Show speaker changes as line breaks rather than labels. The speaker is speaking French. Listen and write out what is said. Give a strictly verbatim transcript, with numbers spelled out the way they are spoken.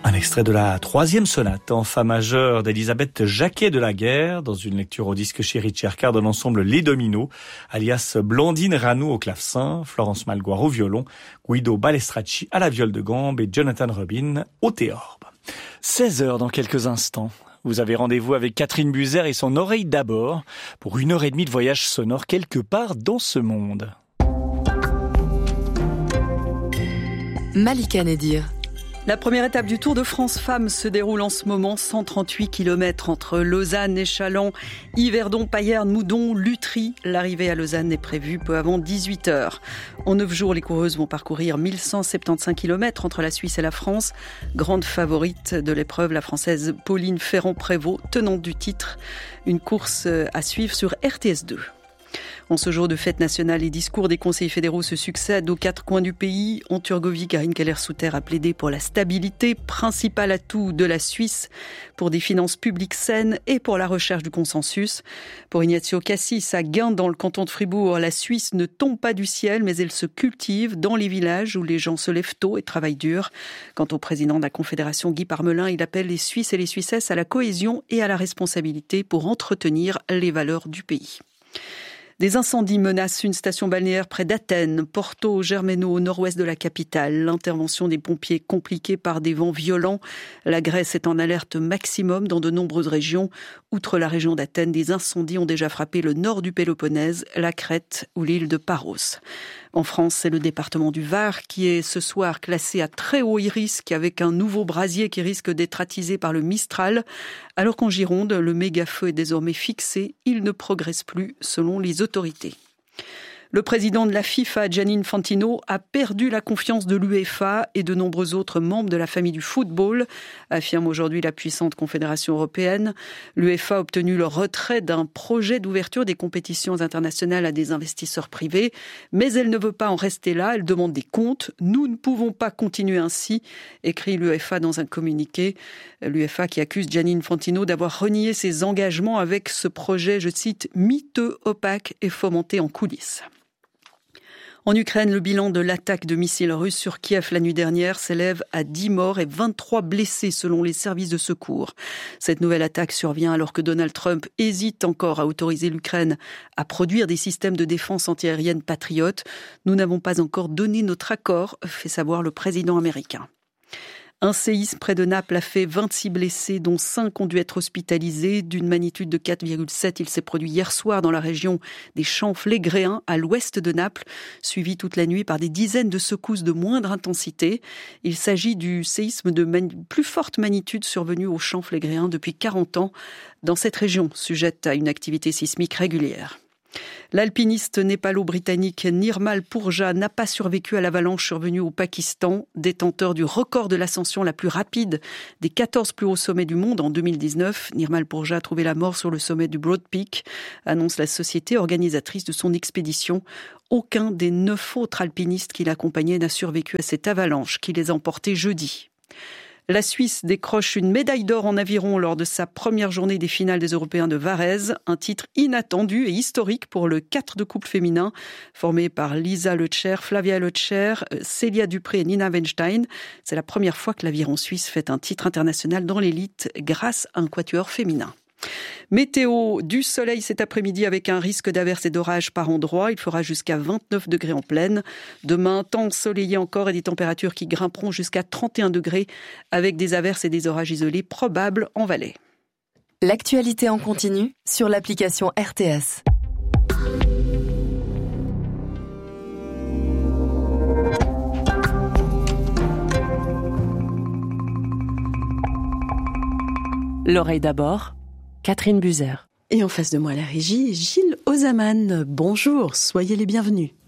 Un extrait de la troisième sonate en fa majeur d'Elisabeth Jacquet de la Guerre, dans une lecture au disque chez Ricercar de l'ensemble Les Dominos, alias Blandine Ranoux au clavecin, Florence Malgoire au violon, Guido Balestracci à la viole de gambe et Jonathan Robin au théorbe. seize heures dans quelques instants. Vous avez rendez-vous avec Catherine Buzer et son oreille d'abord pour une heure et demie de voyage sonore quelque part dans ce monde.
Malika Nedir.
La première étape du Tour de France Femmes se déroule en ce moment, cent trente-huit kilomètres entre Lausanne, Échallens, Yverdon, Payerne, Moudon, Lutry. L'arrivée à Lausanne est prévue peu avant dix-huit heures. En neuf jours, les coureuses vont parcourir mille cent soixante-quinze kilomètres entre la Suisse et la France. Grande favorite de l'épreuve, la Française Pauline Ferrand-Prévot, tenante du titre. Une course à suivre sur R T S deux. En ce jour de fête nationale, les discours des conseillers fédéraux se succèdent aux quatre coins du pays. En Turgovie, Karine Keller-Souter a plaidé pour la stabilité, principal atout de la Suisse, pour des finances publiques saines et pour la recherche du consensus. Pour Ignazio Cassis, à Gain, dans le canton de Fribourg, la Suisse ne tombe pas du ciel, mais elle se cultive dans les villages où les gens se lèvent tôt et travaillent dur. Quant au président de la Confédération, Guy Parmelin, il appelle les Suisses et les Suissesses à la cohésion et à la responsabilité pour entretenir les valeurs du pays. Des incendies menacent une station balnéaire près d'Athènes, Porto Germano, au nord-ouest de la capitale. L'intervention des pompiers compliquée par des vents violents. La Grèce est en alerte maximum dans de nombreuses régions. Outre la région d'Athènes, des incendies ont déjà frappé le nord du Péloponnèse, la Crète ou l'île de Paros. En France, c'est le département du Var qui est ce soir classé à très haut risque avec un nouveau brasier qui risque d'être attisé par le Mistral. Alors qu'en Gironde, le méga-feu est désormais fixé, il ne progresse plus selon les autorités. Le président de la FIFA, Gianni Infantino, a perdu la confiance de l'UEFA et de nombreux autres membres de la famille du football, affirme aujourd'hui la puissante Confédération européenne. L'UEFA a obtenu le retrait d'un projet d'ouverture des compétitions internationales à des investisseurs privés, mais elle ne veut pas en rester là, elle demande des comptes. Nous ne pouvons pas continuer ainsi, écrit l'UEFA dans un communiqué. L'UEFA qui accuse Gianni Infantino d'avoir renié ses engagements avec ce projet, je cite, miteux, opaque et fomenté en coulisses. En Ukraine, le bilan de l'attaque de missiles russes sur Kiev la nuit dernière s'élève à dix morts et vingt-trois blessés selon les services de secours. Cette nouvelle attaque survient alors que Donald Trump hésite encore à autoriser l'Ukraine à produire des systèmes de défense antiaérienne patriotes. Nous n'avons pas encore donné notre accord, fait savoir le président américain. Un séisme près de Naples a fait vingt-six blessés, dont cinq ont dû être hospitalisés. D'une magnitude de quatre virgule sept, il s'est produit hier soir dans la région des Champs-Flégréens, à l'ouest de Naples, suivi toute la nuit par des dizaines de secousses de moindre intensité. Il s'agit du séisme de man- plus forte magnitude survenu aux Champs-Flégréens depuis quarante ans, dans cette région sujette à une activité sismique régulière. L'alpiniste népalo-britannique Nirmal Purja n'a pas survécu à l'avalanche survenue au Pakistan, détenteur du record de l'ascension la plus rapide des quatorze plus hauts sommets du monde en deux mille dix-neuf. Nirmal Purja a trouvé la mort sur le sommet du Broad Peak, annonce la société organisatrice de son expédition. Aucun des neuf autres alpinistes qui l'accompagnaient n'a survécu à cette avalanche qui les a emportés jeudi. La Suisse décroche une médaille d'or en aviron lors de sa première journée des finales des Européens de Varèse. Un titre inattendu et historique pour le quatre de couple féminin, formé par Lisa Lecher, Flavia Lecher, Célia Dupré et Nina Weinstein. C'est la première fois que l'aviron suisse fait un titre international dans l'élite grâce à un quatuor féminin. Météo, du soleil cet après-midi avec un risque d'averses et d'orages par endroits. Il fera jusqu'à vingt-neuf degrés en plaine. Demain, temps ensoleillé encore et des températures qui grimperont jusqu'à trente et un degrés avec des averses et des orages isolés probables en Valais.
L'actualité en continu sur l'application R T S. L'oreille d'abord. Catherine Buzer.
Et en face de moi, la régie, Gilles Ozaman. Bonjour, soyez les bienvenus.